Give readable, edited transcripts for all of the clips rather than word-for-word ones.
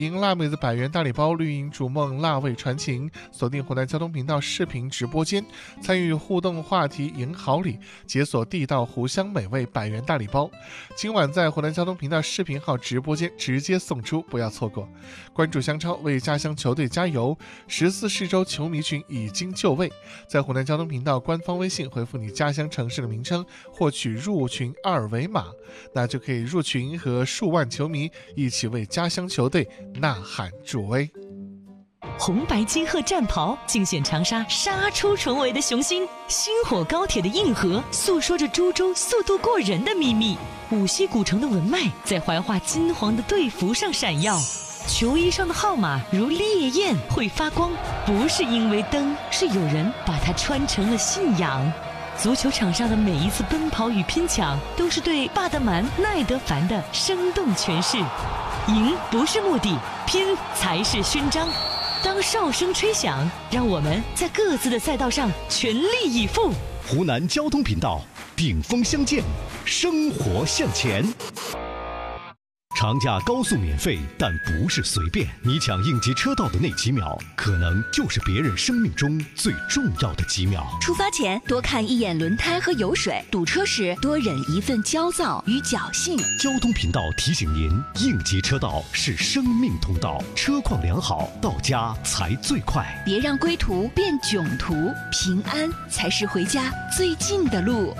迎辣妹子100元大礼包，绿营逐梦，辣味传情。锁定湖南交通频道视频直播间，参与互动话题赢好礼，解锁地道湖湘美味100元大礼包。今晚在湖南交通频道视频号直播间直接送出，不要错过。关注香超，为家乡球队加油！14市州球迷群已经就位，在湖南交通频道官方微信回复你家乡城市的名称，获取入群2维码，那就可以入群和数万球迷一起为家乡球队呐喊助威。 红白金鹤战袍尽显长沙杀出重围的雄心，星火高铁的硬核诉说着株洲速度过人的秘密，五溪古城的文脉在怀化金黄的队服上闪耀，球衣上的号码如烈焰会发光，不是因为灯，是有人把它穿成了信仰。足球场上的每一次奔跑与拼抢，都是对巴德曼、奈德凡的生动诠释。赢不是目的，拼才是勋章。当哨声吹响，让我们在各自的赛道上全力以赴。 湖南交通频道，顶峰相见，生活向前。长假高速免费，但不是随便。你抢应急车道的那几秒，可能就是别人生命中最重要的几秒。 出发前多看一眼轮胎和油水，堵车时多忍一份焦躁与侥幸。 交通频道提醒您，应急车道是生命通道，车况良好，到家才最快。 别让归途变囧途，平安才是回家最近的路。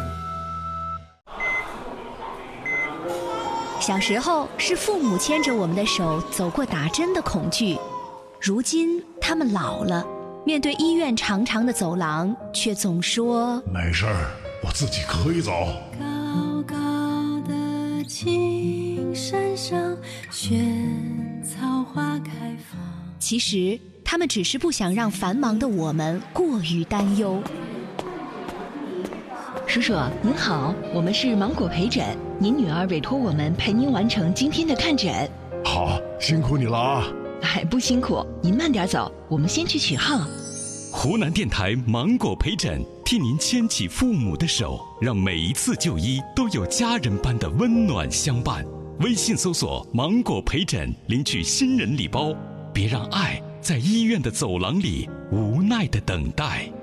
小时候是父母牵着我们的手走过打针的恐惧，如今他们老了，面对医院长长的走廊，却总说没事儿，我自己可以走。 高高的青山上，萱草花开放。 其实他们只是不想让繁忙的我们过于担忧。 叔叔您好，我们是芒果陪诊，您女儿委托我们陪您完成今天的看诊。 好，辛苦你了啊。 哎，不辛苦，您慢点走，我们先去取号。 湖南电台芒果陪诊，替您牵起父母的手，让每一次就医都有家人般的温暖相伴。微信搜索芒果陪诊，领取新人礼包，别让爱在医院的走廊里无奈的等待。